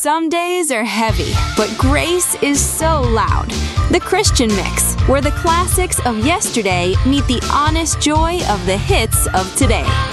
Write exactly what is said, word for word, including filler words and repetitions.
Some days are heavy, but grace is so loud. The Christian Mix, where the classics of yesterday meet the honest joy of the hits of today.